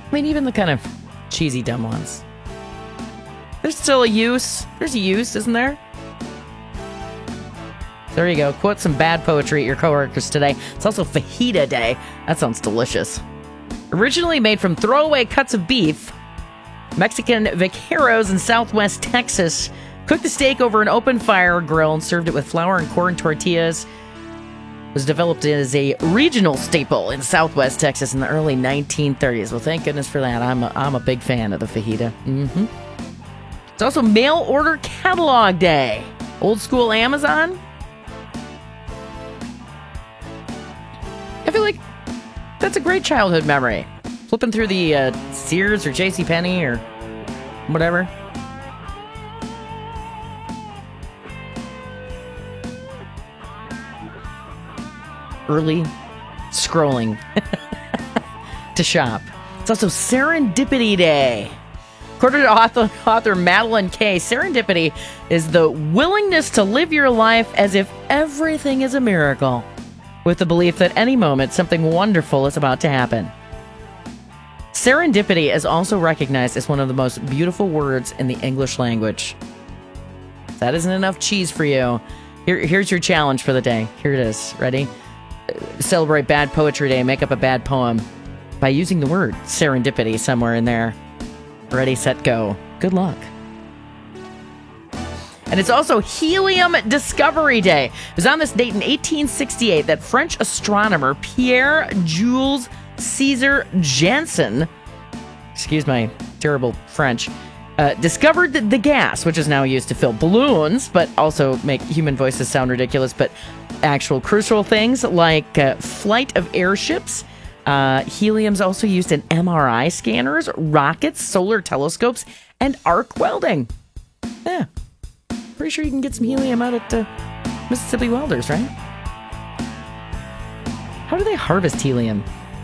I mean, even the kind of cheesy, dumb ones. There's still a use. There's a use, isn't there? There you go. Quote some bad poetry at your coworkers today. It's also fajita day. That sounds delicious. Originally made from throwaway cuts of beef, Mexican vaqueros in southwest Texas cooked the steak over an open fire grill and served it with flour and corn tortillas. It was developed as a regional staple in southwest Texas in the early 1930s. Well, thank goodness for that. I'm a big fan of the fajita. It's also mail order catalog day. Old school Amazon. I feel like that's a great childhood memory. Flipping through the Sears or JCPenney or whatever. Early scrolling to shop. It's also Serendipity Day. According to author Madeline Kay, serendipity is the willingness to live your life as if everything is a miracle, with the belief that any moment something wonderful is about to happen. Serendipity is also recognized as one of the most beautiful words in the English language. If that isn't enough cheese for you, here's your challenge for the day. Here it is. Ready? Celebrate Bad Poetry Day. Make up a bad poem by using the word serendipity somewhere in there. Ready, set, go. Good luck. And it's also Helium Discovery Day. It was on this date in 1868 that French astronomer Pierre-Jules César Janssen, excuse my terrible French, discovered the gas, which is now used to fill balloons, but also make human voices sound ridiculous, but actual crucial things like flight of airships. Helium's also used in MRI scanners, rockets, solar telescopes, and arc welding. Yeah. Pretty sure you can get some helium out at Mississippi Welders, right? How do they harvest helium?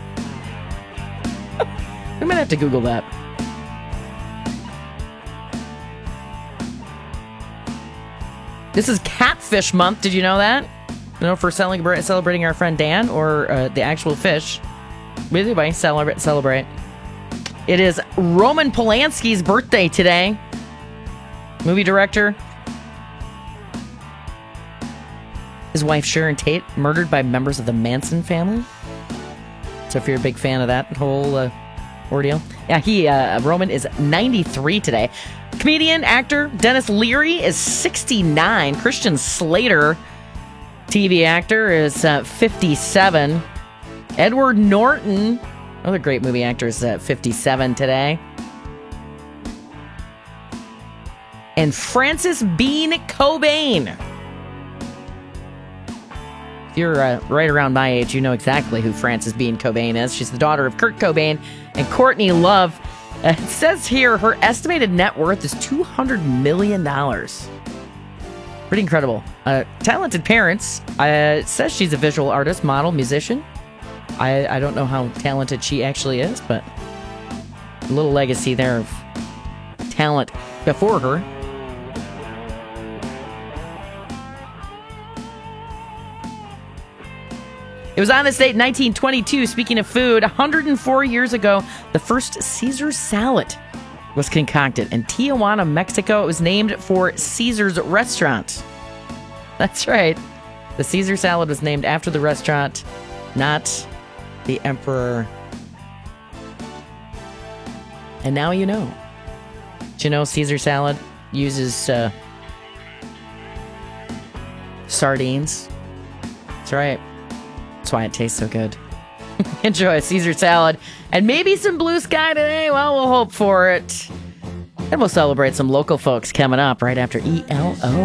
We might have to Google that. This is Catfish Month. Did you know that? You know, for celebrating our friend Dan or the actual fish. Anyway, celebrate. It is Roman Polanski's birthday today. Movie director. His wife Sharon Tate murdered by members of the Manson family. So if you're a big fan of that whole ordeal. Yeah, Roman is 93 today. Comedian, actor Dennis Leary is 69. Christian Slater, TV actor, is 57. Edward Norton, another great movie actor, is 57 today. And Frances Bean Cobain. If you're right around my age, you know exactly who Frances Bean Cobain is. She's the daughter of Kurt Cobain and Courtney Love. It says here her estimated net worth is $200 million. Pretty incredible. Talented parents. It says she's a visual artist, model, musician. I don't know how talented she actually is, but a little legacy there of talent before her. It was on this date in 1922, speaking of food, 104 years ago, the first Caesar salad was concocted. In Tijuana, Mexico, it was named for Caesar's restaurant. That's right. The Caesar salad was named after the restaurant, not the emperor. And now you know. Did you know Caesar salad uses sardines? That's right. That's why it tastes so good. Enjoy a Caesar salad and maybe some blue sky today. Well, we'll hope for it. And we'll celebrate some local folks coming up right after ELO.